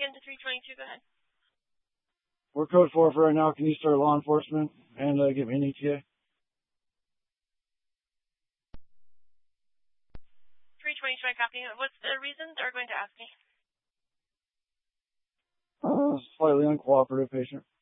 again to 322. Go ahead. We're code 4 for right now. Can you start law enforcement and get me an ETA? 322, I copy. What's the reason they're going to ask me? Slightly uncooperative patient.